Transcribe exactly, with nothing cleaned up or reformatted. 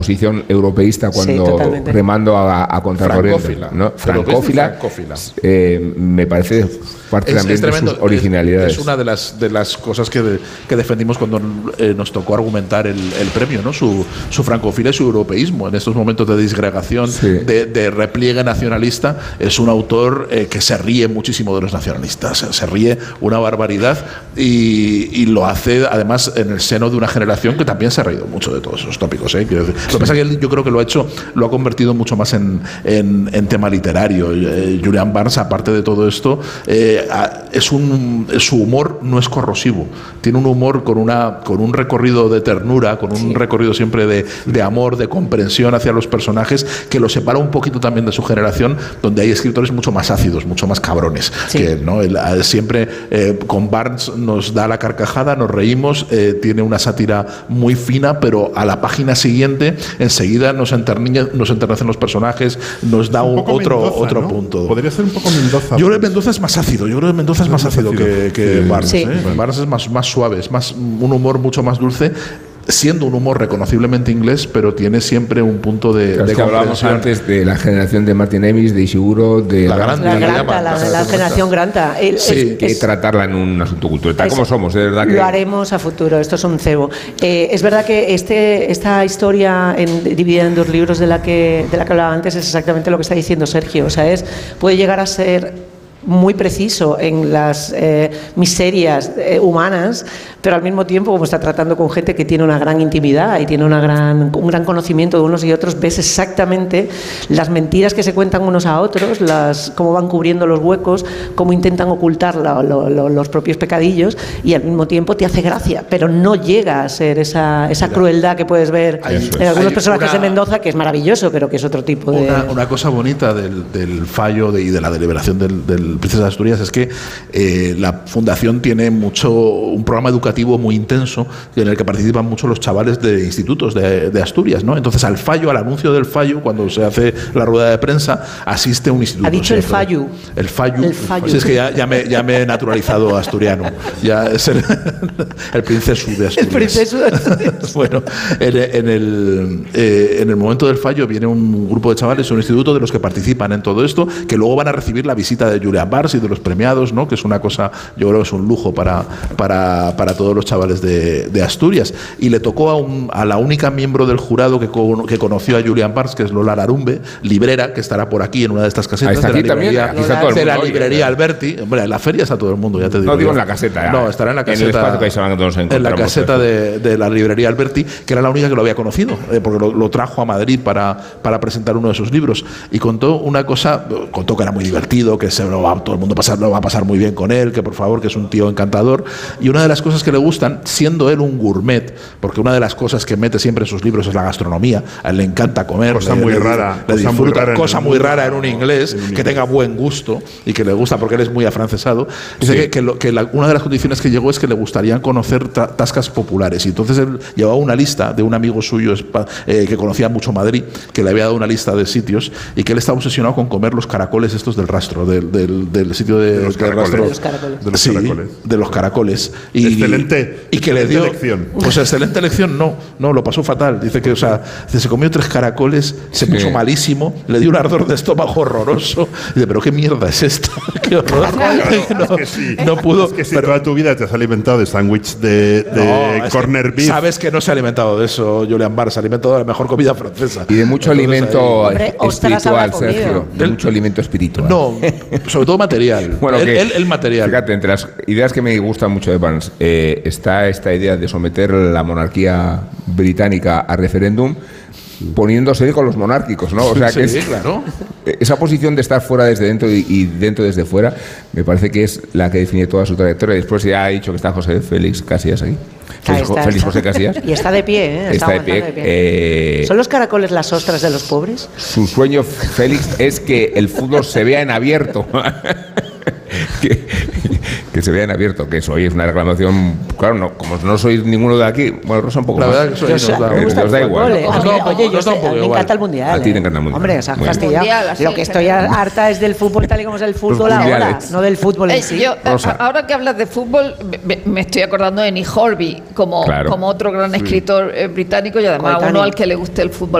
posición europeísta cuando sí, remando a, a contracorriente. Francófila. ¿no? Francófila, francófila. Eh, me parece parte es, también es de tremendo. sus originalidades. Es, es una de las, de las cosas que, de, que defendimos cuando eh, nos tocó argumentar el, el premio, ¿no? Su, su francofilia y su europeísmo. En estos momentos de disgregación, sí. de, de repliegue nacionalista, es un autor eh, que se ríe muchísimo de los nacionalistas. Se, se ríe una barbaridad y, y lo hace además en el seno de una generación que también se ha reído mucho de todos esos tópicos. ¿eh? Quiero decir, lo que pasa es que él, yo creo que lo ha hecho, lo ha convertido mucho más en, en, en tema literario. Eh, Julian Barnes, aparte de todo esto, eh, es un, su humor no es corrosivo. Tiene un humor con, una, con un recorrido de ternura, con un sí. recorrido siempre de, de amor, de comprensión hacia los personajes, que lo separa un poquito también de su generación, donde hay escritores mucho más ácidos, mucho más cabrones. Sí. Que, ¿no? él, él siempre eh, con Barnes nos da la carcajada, nos reímos, eh, tiene una sátira muy fina, pero a la página siguiente enseguida nos, nos enternecen los personajes, nos da un, otro, Mendoza, otro ¿no? punto. Podría ser un poco Mendoza. Yo creo que Mendoza es más ácido, yo creo que Mendoza es más ácido que, que sí. Barnes. Sí. ¿eh? Barnes es más, más suave, es más, un humor mucho más dulce, siendo un humor reconociblemente inglés, pero tiene siempre un punto de, claro, de es que hablábamos antes de la generación de Martin Amis, de Ishiguro, de la, Granta, la, Granta, la, la, la generación Granta. El, sí, es, es, tratarla en un asunto cultural, tal es, como somos, de verdad que lo haremos a futuro. Esto es un cebo. Eh, es verdad que este, esta historia en, dividida en dos libros de la que de la que hablaba antes es exactamente lo que está diciendo Sergio. O sea, es puede llegar a ser muy preciso en las eh, miserias eh, humanas, pero al mismo tiempo, como está tratando con gente que tiene una gran intimidad y tiene una gran, un gran conocimiento de unos y otros, ves exactamente las mentiras que se cuentan unos a otros, las, cómo van cubriendo los huecos, cómo intentan ocultar lo, lo, lo, los propios pecadillos, y al mismo tiempo te hace gracia, pero no llega a ser esa, esa crueldad que puedes ver en es. algunos Hay personajes una, de Mendoza, que es maravilloso, pero que es otro tipo de... Una, una cosa bonita del, del fallo de, y de la deliberación del, del Princesa de Asturias es que eh, la fundación tiene mucho un programa educativo muy intenso en el que participan mucho los chavales de institutos de, de Asturias, ¿no? Entonces al fallo, al anuncio del fallo, cuando se hace la rueda de prensa, asiste un instituto. Ha dicho el fallo. El fallo. El fallo. Sí, es que ya, ya, me, ya me he naturalizado asturiano. Ya es el, el princeso de Asturias. El princeso de Asturias. Bueno, en, en, el, eh, en el momento del fallo viene un grupo de chavales, un instituto de los que participan en todo esto, que luego van a recibir la visita de Julian Barnes y de los premiados, ¿no? Que es una cosa, yo creo que es un lujo para, para, para todos los chavales de, de Asturias. Y le tocó a, un, a la única miembro del jurado que, con, que conoció a Julian Barnes, que es Lola Larumbe, librera, que estará por aquí en una de estas casetas está de la aquí librería, también, aquí está todo el de la mundo, librería Alberti. Hombre, en la feria está todo el mundo, ya te digo. No digo yo. en la caseta. No, estará en la caseta. En el espacio que ahí se van, todos en la caseta de, de la librería Alberti, que era la única que lo había conocido, eh, porque lo, lo trajo a Madrid para, para presentar uno de sus libros. Y contó una cosa, contó que era muy divertido, que se lo va, todo el mundo pasar, lo va a pasar muy bien con él, que por favor, que es un tío encantador. Y una de las cosas que le gustan, siendo él un gourmet, porque una de las cosas que mete siempre en sus libros es la gastronomía, a él le encanta comer, cosa le, muy le, rara, le cosa disfruta, muy rara, cosa en muy rara en un no, inglés, en un que inglés. tenga buen gusto y que le gusta, porque él es muy afrancesado. Dice sí. que, que, lo, que la, una de las condiciones que llegó es que le gustaría conocer ta, tascas populares, y entonces él llevaba una lista de un amigo suyo eh, que conocía mucho Madrid, que le había dado una lista de sitios, y que él estaba obsesionado con comer los caracoles estos del rastro, del, del, del sitio de, de los del caracoles. rastro, De los caracoles. De los sí, caracoles. de los caracoles. Y, excelente. Y que excelente le dio elección. Pues excelente elección, no, no, lo pasó fatal. Dice que, o sea, se comió tres caracoles, se sí. puso malísimo, le dio un ardor de estómago horroroso. Dice, pero qué mierda es esta, qué horror. Claro, no, es que sí. no pudo. Es que si pero, toda tu vida te has alimentado de sándwich de, de no, corner beef. Sabes que no se ha alimentado de eso, Julian Barnes, se ha alimentado de la mejor comida francesa. Y de mucho Entonces, alimento ahí, espiritual, Sergio. De ¿El? mucho alimento espiritual. No, sobre todo material. Bueno, el, que, el, el material. Fíjate, entre las ideas que me gustan mucho de Barnes eh, está esta idea de someter la monarquía británica a referéndum, poniéndose con los monárquicos, ¿no? O sea, que sí, es, claro. Esa posición de estar fuera desde dentro y, y dentro desde fuera, me parece que es la que define toda su trayectoria. Después ya ha dicho que está José Félix Casillas ahí. Félix, está, Félix está. José Casillas. Y está de pie, ¿eh? Está, está de pie. De pie. Eh, ¿Son los caracoles las ostras de los pobres? Su sueño, Félix, es que el fútbol se vea en abierto. que, que se vea en abierto, que eso hoy es una reclamación, claro, no, como no sois ninguno de aquí, bueno, Rosa un poco La más. verdad que eso ahí Yo nos sé, da, me gusta os da el igual. fútbol, eh. Nos A mí- da un poco- Oye, yo nos da un sé, poco a mí me igual. encanta el mundial. A ti eh. te encanta el mundial. Hombre, o sea, Muy bien. fastidiado. Mundial, así, Lo que estoy general. harta es del fútbol tal y como es el fútbol ahora, mundiales. no del fútbol en Eh, sí. yo, a- Rosa. ahora que hablas de fútbol, me, me estoy acordando de Nick Horby como, Claro. como otro gran escritor eh, británico y además Coetáneo. uno al que le guste el fútbol